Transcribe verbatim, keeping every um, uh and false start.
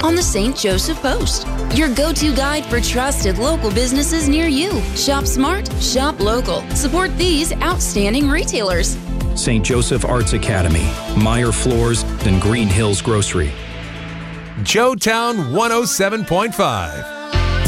on the Saint Joseph Post, your go-to guide for trusted local businesses near you. Shop smart, shop local. Support these outstanding retailers. Saint Joseph Arts Academy, Meyer Floors, and Green Hills Grocery. Joetown one oh seven point five.